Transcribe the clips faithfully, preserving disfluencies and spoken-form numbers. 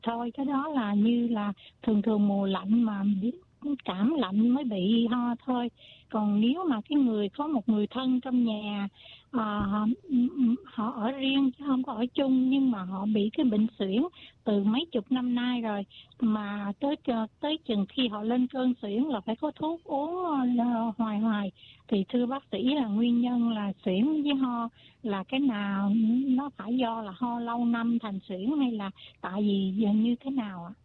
thôi. Cái đó là như là thường thường mùa lạnh mà cảm lạnh mới bị ho thôi. Còn nếu mà cái người có một người thân trong nhà, à, họ ở riêng chứ không có ở chung, nhưng mà họ bị cái bệnh suyễn từ mấy chục năm nay rồi, mà tới tới chừng khi họ lên cơn suyễn là phải có thuốc uống hoài hoài, thì thưa bác sĩ là nguyên nhân là suyễn với ho là cái nào? Nó phải do là ho lâu năm thành suyễn hay là tại vì như thế nào ạ?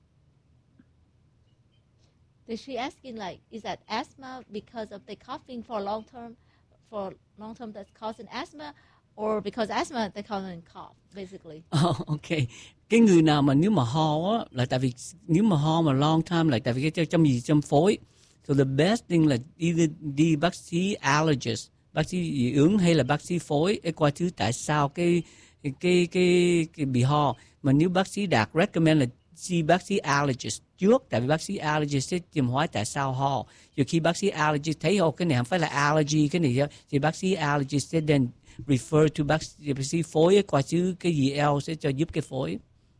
Is she asking like, is that asthma because of the coughing for long term, for long term that's causing asthma, or because asthma they causing cough, basically? Oh, okay. Cái người nào mà nếu mà ho á, là tại vì nếu mà ho mà long time là tại vì cái trong gì trong phổi. So the best thing là đi đi bác sĩ allergist, bác sĩ dị ứng hay là bác sĩ phổi để coi thứ tại sao cái cái cái cái, cái bị ho. Mà nếu bác sĩ đạt recommend là see bác sĩ allergist trước, tại vì bác sĩ allergist sẽ tìm hỏi tại sao ho. Rồi khi bác sĩ allergist thấy oh cái này không phải là allergy, cái này thì bác sĩ allergist sẽ then refer to bác sĩ, bác sĩ phổi coi chứ cái gì else sẽ cho giúp cái phổi.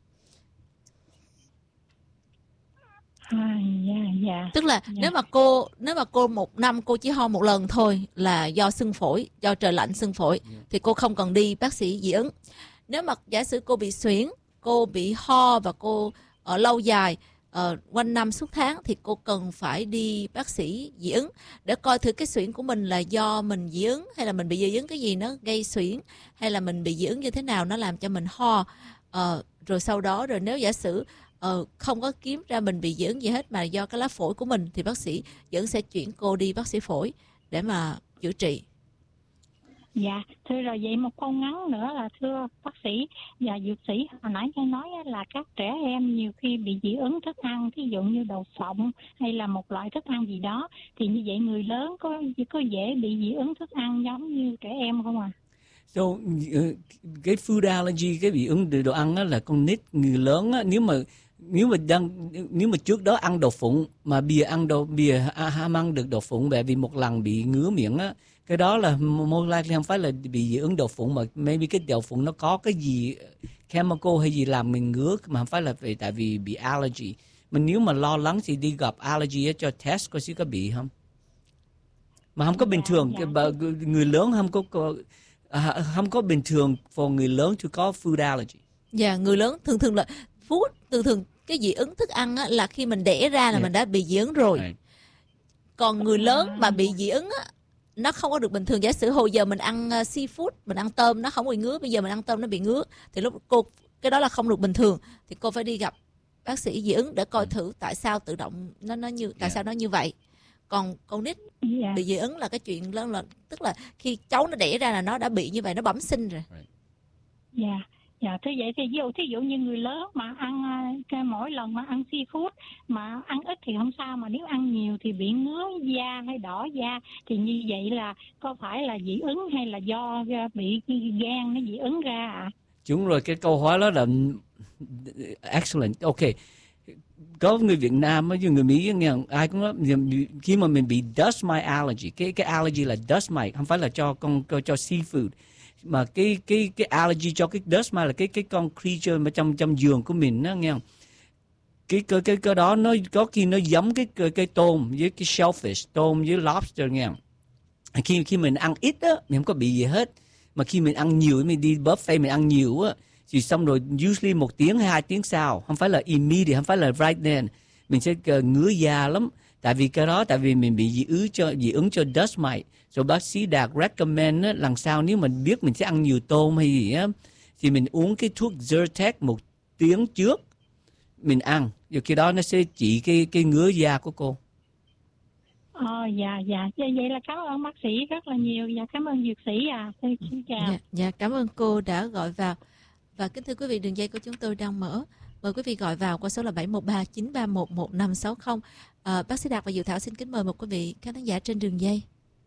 À, yeah, yeah. Tức là yeah. nếu mà cô nếu mà cô một năm cô chỉ ho một lần thôi là do sưng phổi, do trời lạnh sưng phổi, yeah. thì cô không cần đi bác sĩ dị ứng. Nếu mà giả sử cô bị suyễn, cô bị ho và cô ở lâu dài, uh, quanh năm suốt tháng, thì cô cần phải đi bác sĩ dị ứng để coi thử cái suyễn của mình là do mình dị ứng hay là mình bị dị ứng cái gì nó gây suyễn, hay là mình bị dị ứng như thế nào nó làm cho mình ho. Uh, rồi sau đó rồi nếu giả sử uh, không có kiếm ra mình bị dị ứng gì hết mà do cái lá phổi của mình, thì bác sĩ vẫn sẽ chuyển cô đi bác sĩ phổi để mà chữa trị. Dạ, thưa rồi vậy một câu ngắn nữa là thưa bác sĩ và dược sĩ, hồi nãy tôi nói là các trẻ em nhiều khi bị dị ứng thức ăn, ví dụ như đậu phộng hay là một loại thức ăn gì đó, thì như vậy người lớn có có dễ bị dị ứng thức ăn giống như trẻ em không à? So, cái food allergy, cái bị ứng từ đồ ăn á, là con nít, người lớn á, nếu mà nếu mà đang nếu mà trước đó ăn đậu phụng mà bìa ăn đậu bìa ham ăn được đậu phụng, bởi vì một lần bị ngứa miệng á, cái đó là more likely không phải là bị dị ứng đậu phụng, mà maybe cái đậu phụng nó có cái gì chemical hay gì làm mình ngứa, mà không phải là vì tại vì bị allergy. Mình nếu mà lo lắng thì đi gặp allergy cho test coi có bị không. Mà không có bình thường, dạ, dạ. Người lớn không có, có không có bình thường for người lớn to có food allergy. Dạ, yeah, người lớn thường thường là food, thường thường cái dị ứng thức ăn á, là khi mình đẻ ra là yeah. mình đã bị dị ứng rồi. Right. Còn người lớn mà bị dị ứng á, nó không có được bình thường. Giả sử hồi giờ mình ăn seafood, mình ăn tôm nó không bị ngứa, bây giờ mình ăn tôm nó bị ngứa, thì lúc cô cái đó là không được bình thường, thì cô phải đi gặp bác sĩ dị ứng để coi thử tại sao tự động nó nó như tại yeah. sao nó như vậy. Còn con nít yeah. bị dị ứng là cái chuyện lớn là tức là khi cháu nó đẻ ra là nó đã bị như vậy, nó bẩm sinh rồi. Dạ. Yeah. Dạ, thế vậy thì ví dụ thí dụ như người lớn mà ăn cái mỗi lần mà ăn seafood mà ăn ít thì không sao, mà nếu ăn nhiều thì bị ngứa da hay đỏ da, thì như vậy là có phải là dị ứng hay là do bị gan nó dị ứng ra ạ? À? Đúng rồi, cái câu hỏi đó là excellent. Ok, có người Việt Nam với người Mỹ nghe ai cũng nói khi mà mình bị dust mite allergy, cái cái allergy là dust mite, không phải là cho con cho seafood, mà cái cái cái allergy cho cái dust mite là cái cái con creature mà trong trong giường của mình đó, nghe không? Cái cái cái cái đó nó có khi nó giống cái cái, cái tôm với cái shellfish, tôm với lobster, nghe không? Khi khi mình ăn ít á mình không có bị gì hết, mà khi mình ăn nhiều, mình đi buffet mình ăn nhiều á, thì xong rồi usually một tiếng hay hai tiếng sau, không phải là immediate, không phải là right then, mình sẽ ngứa da lắm. Tại vì cái đó, tại vì mình bị dị ứng cho dị ứng cho dust mite. Rồi bác sĩ đạt recommend á, lần sau nếu mình biết mình sẽ ăn nhiều tôm hay gì á, thì mình uống cái thuốc Zyrtec một tiếng trước mình ăn. Rồi khi đó nó sẽ trị cái cái ngứa da của cô. Ờ, dạ, dạ. Vậy là cảm ơn bác sĩ rất là nhiều. Dạ, cảm ơn dược sĩ à. Xin chào. Dạ, dạ, cảm ơn cô đã gọi vào. Và kính thưa quý vị, đường dây của chúng tôi đang mở. Mời quý vị gọi vào qua số là bảy một ba chín ba một một năm sáu không. À, bác sĩ Đạt và Diệu Thảo xin kính mời một quý vị khán giả trên đường dây.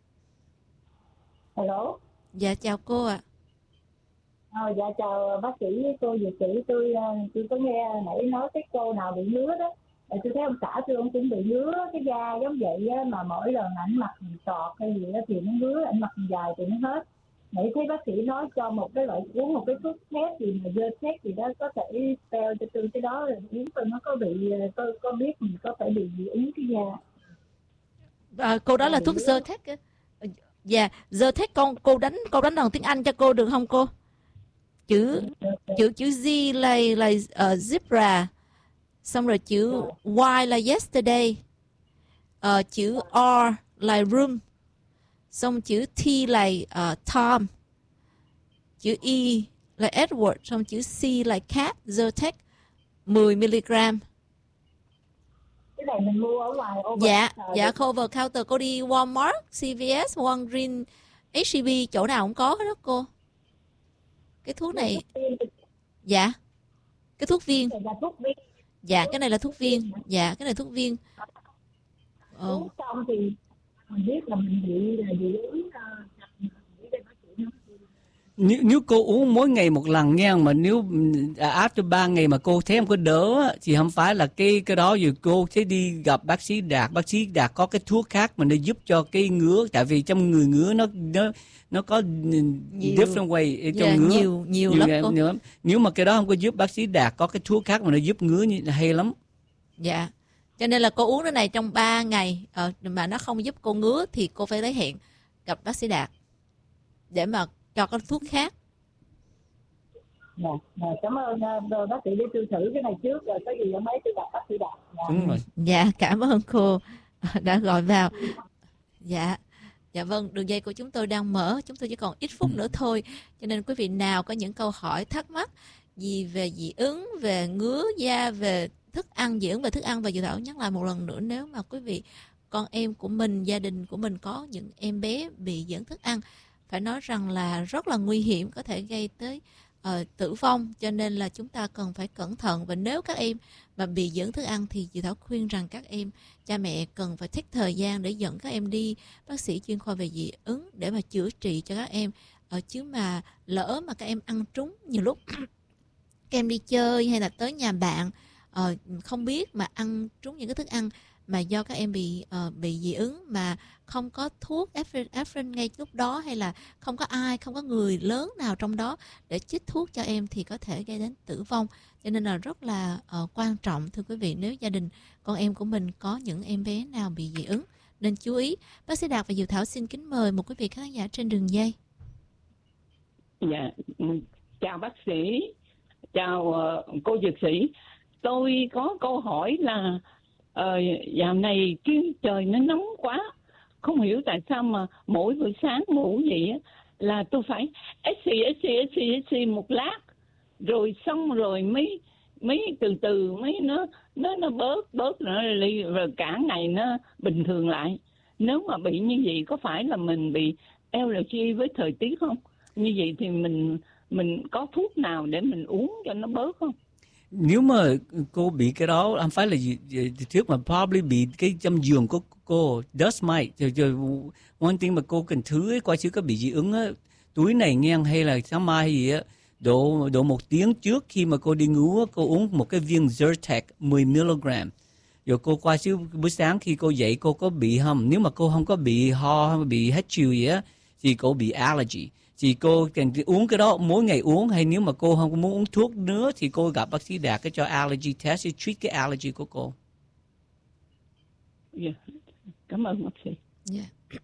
Hello. Dạ, chào cô ạ. À. À, dạ chào bác sĩ, cô dược sĩ. Tôi tôi có nghe nãy nói cái cô nào bị ngứa đó. Tôi thấy ông xã tôi ông cũng bị ngứa cái da giống vậy á, mà mỗi lần ảnh mặc sọt hay gì đó thì nó ngứa, ảnh mặc dài thì nó hết. Nãy thấy bác sĩ nói cho một cái loại uống một cái thuốc thép gì mà Zyrtec gì đó, có thể spell cho tôi cái đó, uống tôi nó có bị, tôi có biết mình có phải bị dị ứng cái da. À, cô đó là thuốc Zyrtec á. Dạ, Zyrtec con cô đánh cô đánh bằng tiếng Anh cho cô được không cô? Chữ chữ chữ Z là là uh, zebra, xong rồi chữ Y là yesterday, uh, chữ R là room, xong chữ T là uh, Tom, chữ E là Edward, xong chữ C là cat. Zyrtec mười mi-li-gam. Cái này mình mua ở ngoài over Dạ, dạ over counter. Cô đi Walmart, xê vê ét, Walgreens, hát e bê, chỗ nào cũng có đó cô. Cái thuốc này, dạ, cái thuốc viên. là thuốc viên. Dạ, cái này là thuốc viên. Dạ, cái này thuốc viên. Ờ. Uống xong thì mình biết là mình bị là dị ứng. Nếu, nếu cô uống mỗi ngày một lần nha, mà nếu after ba ngày mà cô thấy không có đỡ thì không phải là cái cái đó, rồi cô sẽ đi gặp bác sĩ Đạt. Bác sĩ Đạt có cái thuốc khác mà nó giúp cho cái ngứa, tại vì trong người ngứa nó nó nó có nhiều, different way trong yeah, ngứa nhiều nhiều, nhiều lắm, cô. Nhiều lắm. Nếu mà cái đó không có giúp, bác sĩ Đạt có cái thuốc khác mà nó giúp ngứa như hay lắm. Dạ, cho nên là cô uống cái này trong ba ngày ờ, mà nó không giúp cô ngứa thì cô phải lấy hẹn gặp bác sĩ Đạt để mà cho cái thuốc khác. Dạ, dạ, cảm ơn uh, bác sĩ, để tôi thử cái này trước rồi có gì mấy tôi gặp bác sĩ Đạt. Dạ. Đúng rồi. Dạ, cảm ơn cô đã gọi vào. Dạ, dạ vâng, đường dây của chúng tôi đang mở, chúng tôi chỉ còn ít phút nữa thôi, cho nên quý vị nào có những câu hỏi thắc mắc gì về dị ứng, về ngứa da, về thức ăn, dị ứng về thức ăn, và dự thảo nhắc lại một lần nữa, nếu mà quý vị con em của mình, gia đình của mình có những em bé bị dị ứng thức ăn, phải nói rằng là rất là nguy hiểm, có thể gây tới uh, tử vong, cho nên là chúng ta cần phải cẩn thận. Và nếu các em mà bị dị ứng thức ăn thì chị Thảo khuyên rằng các em, cha mẹ cần phải take thời gian để dẫn các em đi bác sĩ chuyên khoa về dị ứng để mà chữa trị cho các em. Uh, chứ mà lỡ mà các em ăn trúng, nhiều lúc các em đi chơi hay là tới nhà bạn uh, không biết mà ăn trúng những cái thức ăn mà do các em bị uh, bị dị ứng mà không có thuốc Efren ngay lúc đó, hay là không có ai, không có người lớn nào trong đó để chích thuốc cho em, thì có thể gây đến tử vong. Cho nên là rất là uh, quan trọng, thưa quý vị, nếu gia đình con em của mình có những em bé nào bị dị ứng nên chú ý. Bác sĩ Đạt và Diệu Thảo xin kính mời một quý vị khán giả trên đường dây. Dạ, chào bác sĩ, chào uh, cô dược sĩ. Tôi có câu hỏi là uh, dạo này cái trời nó nóng quá, không hiểu tại sao mà mỗi buổi sáng ngủ vậy á là tôi phải ét xì ét xì ét xì ét xì một lát, rồi xong rồi mới mới từ từ mới nó nó nó bớt bớt nữa, rồi cả ngày nó bình thường lại. Nếu mà bị như vậy có phải là mình bị allergy với thời tiết không? Như vậy thì mình mình có thuốc nào để mình uống cho nó bớt không? Nếu mà cô bị cái đó, không phải là gì trước mà probably bị cái trong giường của cô dust mite. Rồi, rồi one thing mà cô cần thứ ấy, coi chứ có bị dị ứng á, túi này nghe hay là sáng mai hay gì á, độ độ một tiếng trước khi mà cô đi ngủ, cô uống một cái viên Zyrtec mười mi-li-gam. Rồi cô qua chứ buổi sáng khi cô dậy cô có bị không? Nếu mà cô không có bị ho hay bị hắt chiều gì á thì cô bị allergy. Thì cô cần uống cái đó mỗi ngày uống, hay nếu mà cô không muốn uống thuốc nữa thì cô gặp bác sĩ Đạt cái cho allergy test để treat cái allergy của cô. Yeah. Cảm ơn bác sĩ. Yeah.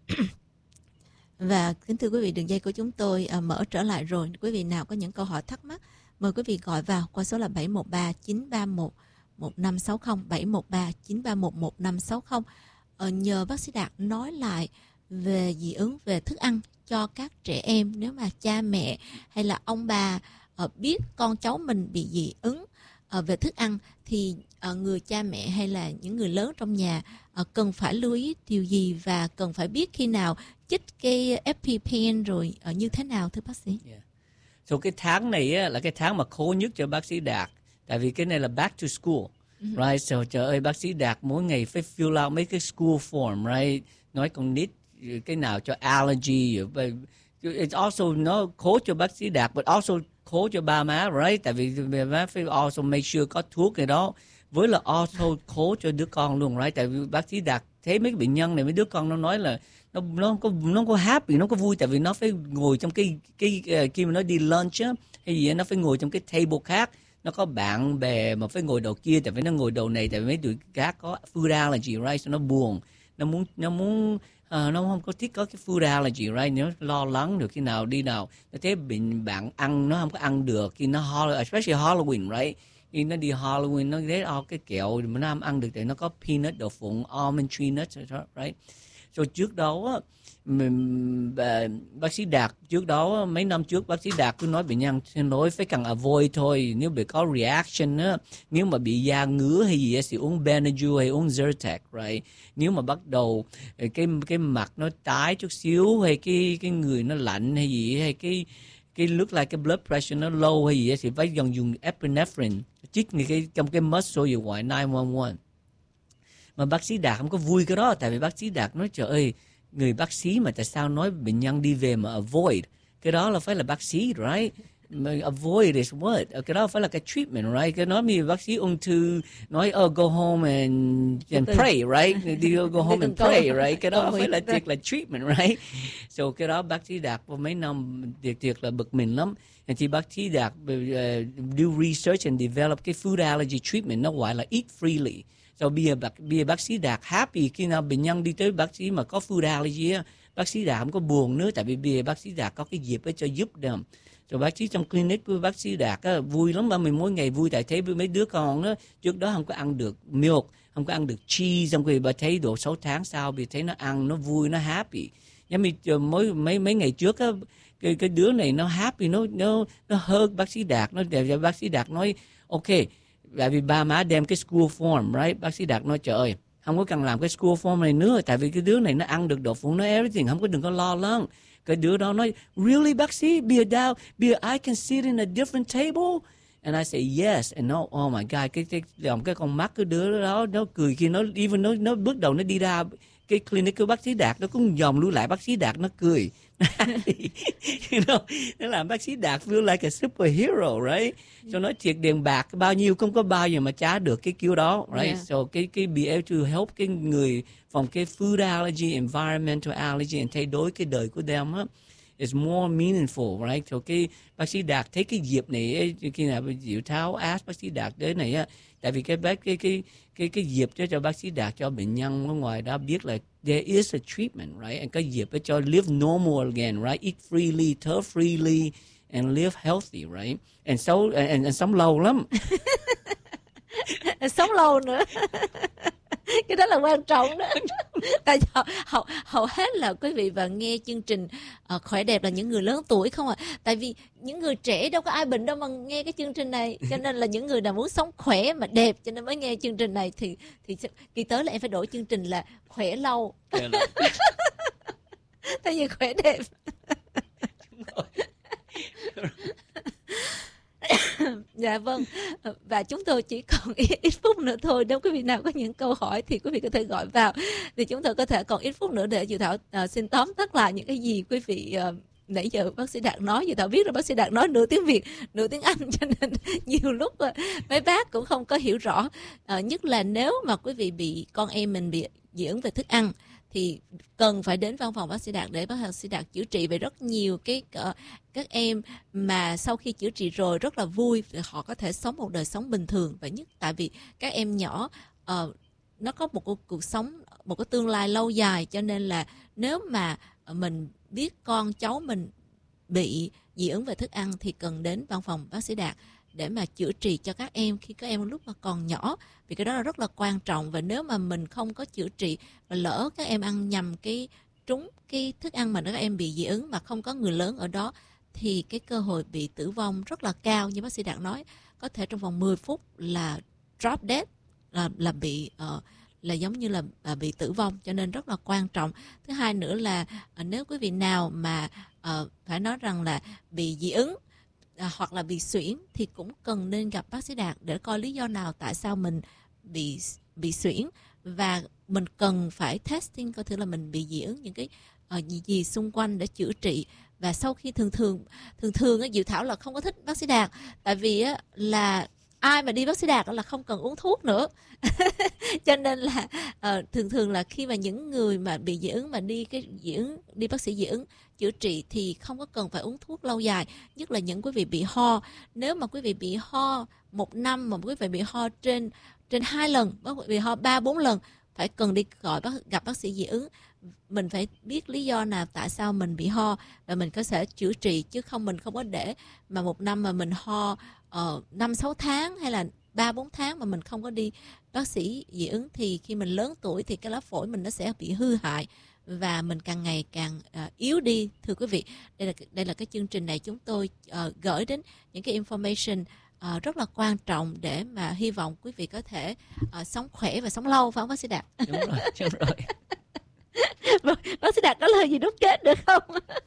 Và kính thưa quý vị, đường dây của chúng tôi à, mở trở lại rồi. Quý vị nào có những câu hỏi thắc mắc, mời quý vị gọi vào qua số là bảy một ba chín ba một một năm sáu không, bảy một ba chín ba một một năm sáu không. Ờ, nhờ bác sĩ Đạt nói lại về dị ứng về thức ăn cho các trẻ em. Nếu mà cha mẹ hay là ông bà uh, biết con cháu mình bị dị ứng uh, về thức ăn thì uh, người cha mẹ hay là những người lớn trong nhà uh, cần phải lưu ý điều gì, và cần phải biết khi nào chích cái EpiPen rồi uh, như thế nào, thưa bác sĩ? Yeah. So cái tháng này á, là cái tháng mà khó nhất cho bác sĩ Đạt, tại vì cái này là back to school, mm-hmm. right? So trời ơi, bác sĩ Đạt mỗi ngày phải fill out mấy cái school form, right? Nói con nít cái nào cho allergy. It's also nó khó cho bác sĩ Đạt, but also khó cho ba má, right? Tại vì ba má phải also make sure có thuốc cái đó, với là also khó cho đứa con luôn, right? Tại vì bác sĩ Đạt thấy mấy cái bệnh nhân này, mấy đứa con nó nói là nó nó có nó có happy, nó có vui, tại vì nó phải ngồi trong cái cái uh, khi mà nó đi lunch á hay gì á, nó phải ngồi trong cái table khác, nó có bạn bè mà phải ngồi đầu kia, tại vì nó ngồi đầu này, tại vì mấy đứa khác có food allergy, right? So nó buồn, nó muốn nó muốn uh, nó không có thích có cái food allergy, right? Nó lo lắng được khi nào đi nào, nó thấy bệnh bạn ăn nó không có ăn được khi nó especially Halloween, right? Khi nó đi Halloween nó thấy oh, cái kẹo mà nó không ăn được, tại nó có peanut, đậu phụng, almond tree nuts, right? Rồi trước đó mình, bác sĩ Đạt trước đó mấy năm trước bác sĩ Đạt cứ nói bệnh nhân xin lỗi phải cần avoid thôi, nếu bị có reaction á, nếu mà bị da ngứa hay gì thì uống Benadryl hay uống Zyrtec, right? Nếu mà bắt đầu cái cái mặt nó tái chút xíu hay cái cái người nó lạnh hay gì hay cái cái look like cái blood pressure nó low hay gì thì phải dần dùng epinephrine chích ngay cái trong cái muscle gì gọi nine one one. Mà bác sĩ Đạt không có vui cái đó, tại vì bác sĩ Đạt nói trời ơi, người bác sĩ mà tại sao nói bệnh nhân đi về mà avoid, cái đó là phải là bác sĩ, right? Mà avoid is what? Cái đó phải là cái treatment, right? Cái nói như bác sĩ ung thư nói oh go home and and pray, right? Đi go home and pray, right? Cái đó phải là thiệt là treatment, right? So cái đó bác sĩ Đạt vào mấy năm thiệt thiệt là bực mình lắm. Thì bác sĩ Đạt uh, do research and develop cái food allergy treatment, nó gọi là eat freely. So bây giờ bác, bây giờ bác sĩ Đạt happy khi nào bệnh nhân đi tới bác sĩ mà có food allergy á, bác sĩ Đạt không có buồn nữa, tại vì bây giờ bác sĩ Đạt có cái dịp để cho giúp them. Rồi bác sĩ trong clinic của bác sĩ Đạt á, vui lắm, mà mình mỗi ngày vui, tại thấy mấy đứa con á, trước đó không có ăn được milk, không có ăn được cheese, xong rồi bà thấy độ sáu tháng sau bị thấy nó ăn, nó vui, nó happy. Nhưng mà mấy mấy mấy ngày trước á, cái cái đứa này nó happy, nó nó nó hơn bác sĩ Đạt, nó để bác sĩ Đạt nói ok. Tại vì ba má đem cái school form, right? Bác sĩ Đạt nói trời ơi, không có cần làm cái school form này nữa, tại vì cái đứa này nó ăn được đậu phụng, nó everything, không có đừng có lo lắng. Cái đứa đó nói, really bác sĩ, be a doubt, be a, I can sit in a different table. And I say yes, and no, oh my God, cái cái lòng cái con mắt cái đứa đó nó cười khi nó even nó nó bước đầu nó đi ra cái clinic của bác sĩ Đạt, nó cũng dòm lưu lại bác sĩ Đạt, nó cười. You know, nó làm bác sĩ Đạt feel like a superhero, right? So nói thiệt tiền bạc bao nhiêu không có bao giờ mà trả được cái kiểu đó, right? Yeah. So cái cái be able to help cái người phòng cái food allergy, environmental allergy and thay đổi cái đời của them á, is more meaningful, right? So cái bác sĩ Đạt thấy cái dịp này khi nào Diệu Tháo ask bác sĩ Đạt đến này á, tại vì cái bác cái cái cái cái dịp cho cho bác sĩ Đạt cho bệnh nhân ở ngoài đó biết là there is a treatment, right? And cái dịp để cho live normal again, right? Eat freely, thở freely, and live healthy, right? And so and, and sống lâu lắm. Sống lâu nữa. Cái đó là quan trọng đó. Tại hầu, hầu, hầu hết là quý vị và nghe chương trình uh, khỏe đẹp là những người lớn tuổi không à. Tại vì những người trẻ đâu có ai bệnh đâu mà nghe cái chương trình này. Cho nên là những người nào muốn sống khỏe mà đẹp cho nên mới nghe chương trình này. Thì thì kỳ tới là em phải đổi chương trình là khỏe lâu. Tại vì khỏe đẹp. Dạ vâng, và chúng tôi chỉ còn ít, ít phút nữa thôi. Nếu quý vị nào có những câu hỏi thì quý vị có thể gọi vào, thì chúng tôi có thể còn ít phút nữa để Diệu Thảo uh, xin tóm tắt lại những cái gì quý vị uh, nãy giờ bác sĩ Đạt nói. Diệu Thảo biết là bác sĩ Đạt nói nửa tiếng Việt nửa tiếng Anh, cho nên nhiều lúc uh, mấy bác cũng không có hiểu rõ. Uh, nhất là nếu mà quý vị bị con em mình bị dị ứng về thức ăn thì cần phải đến văn phòng bác sĩ Đạt để bác sĩ Đạt chữa trị. Về rất nhiều cái uh, các em mà sau khi chữa trị rồi rất là vui, họ có thể sống một đời sống bình thường. Và nhất tại vì các em nhỏ uh, nó có một cuộc, cuộc sống, một cái tương lai lâu dài, cho nên là nếu mà mình biết con cháu mình bị dị ứng về thức ăn thì cần đến văn phòng bác sĩ Đạt để mà chữa trị cho các em khi các em lúc mà còn nhỏ, vì cái đó là rất là quan trọng. Và nếu mà mình không có chữa trị và lỡ các em ăn nhầm cái trúng cái thức ăn mà các em bị dị ứng mà không có người lớn ở đó thì cái cơ hội bị tử vong rất là cao. Như bác sĩ Đạt nói, có thể trong vòng mười phút là drop dead, là là bị uh, là giống như là uh, bị tử vong, cho nên rất là quan trọng. Thứ hai nữa là uh, nếu quý vị nào mà uh, phải nói rằng là bị dị ứng À, hoặc là bị suyễn thì cũng cần nên gặp bác sĩ Đạt để coi lý do nào tại sao mình bị bị suyễn, và mình cần phải testing coi thử là mình bị dị ứng những cái uh, gì gì xung quanh để chữa trị. Và sau khi thường thường thường thường á, Diệu Thảo là không có thích bác sĩ Đạt, tại vì á, là ai mà đi bác sĩ Đạt là không cần uống thuốc nữa. Cho nên là uh, thường thường là khi mà những người mà bị dị ứng mà đi cái dị ứng đi bác sĩ dị ứng chữa trị thì không có cần phải uống thuốc lâu dài, nhất là những quý vị bị ho. Nếu mà quý vị bị ho một năm mà quý vị bị ho trên trên hai lần, quý vị bị ho ba bốn lần, phải cần đi gọi bác, gặp bác sĩ dị ứng. Mình phải biết lý do nào tại sao mình bị ho và mình có thể chữa trị, chứ không mình không có để mà một năm mà mình ho năm sáu tháng hay là ba bốn tháng mà mình không có đi bác sĩ dị ứng, thì khi mình lớn tuổi thì cái lá phổi mình nó sẽ bị hư hại và mình càng ngày càng uh, yếu đi. Thưa quý vị, đây là đây là cái chương trình này chúng tôi uh, gửi đến những cái information uh, rất là quan trọng để mà hy vọng quý vị có thể uh, sống khỏe và sống lâu, phải không bác sĩ Đạt? Đúng rồi, đúng rồi. Bác sĩ Đạt có lời gì đúc kết được không?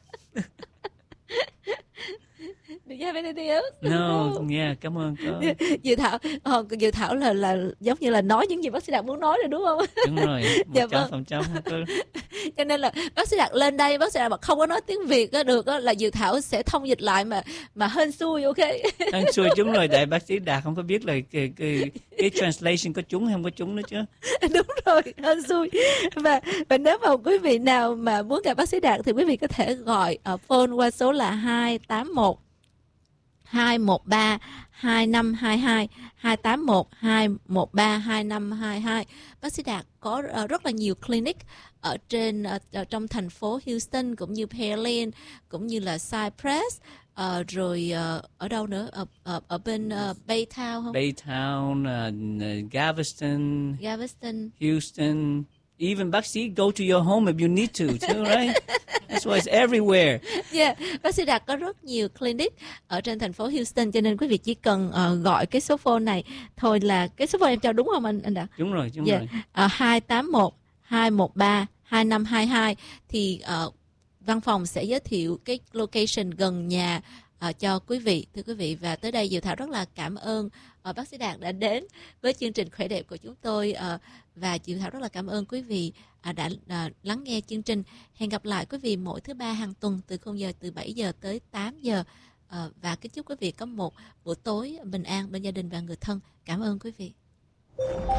Do you have anything else? No, yeah, cảm ơn cô. Dự Thảo, oh, Dự Thảo là là giống như là nói những gì bác sĩ Đạt muốn nói rồi đúng không? Đúng rồi, một trăm phần trăm. Cho nên là bác sĩ Đạt lên đây, bác sĩ Đạt mà không có nói tiếng Việt á, được á, là Dự Thảo sẽ thông dịch lại mà mà hên xui, ok? Hên xui chúng rồi, tại bác sĩ Đạt không có biết là cái, cái, cái translation có trúng hay không có trúng nữa chứ. Đúng rồi, hên xui. Và, và nếu mà quý vị nào mà muốn gặp bác sĩ Đạt thì quý vị có thể gọi ở phone qua số là hai tám một hai một ba hai năm hai hai, hai tám một hai một ba hai năm hai hai. Bác sĩ Đạt có uh, rất là nhiều clinic ở trên uh, ở trong thành phố Houston cũng như Pearland cũng như là Cypress, uh, rồi uh, ở đâu nữa, ở, ở, ở bên uh, Baytown không? Baytown, uh, Galveston, Galveston, Houston. Even bác sĩ go to your home if you need to, too, right? That's why it's everywhere. Yeah, bác sĩ Đạt có rất nhiều clinic ở trên thành phố Houston, cho nên quý vị chỉ cần uh, gọi cái số phone này thôi là cái số phone em cho đúng không anh anh Đạt? Đúng rồi, đúng yeah. rồi. Uh, hai tám một hai một ba hai năm hai hai thì uh, văn phòng sẽ giới thiệu cái location gần nhà uh, cho quý vị, thưa quý vị. Và tới đây Diệu Thảo rất là cảm ơn uh, bác sĩ Đạt đã đến với chương trình Khỏe Đẹp của chúng tôi, uh, và Diệu Thảo rất là cảm ơn quý vị uh, đã uh, lắng nghe chương trình. Hẹn gặp lại quý vị mỗi thứ ba hàng tuần từ khung giờ từ bảy giờ tới tám giờ, uh, và kính chúc quý vị có một buổi tối bình an bên gia đình và người thân. Cảm ơn quý vị.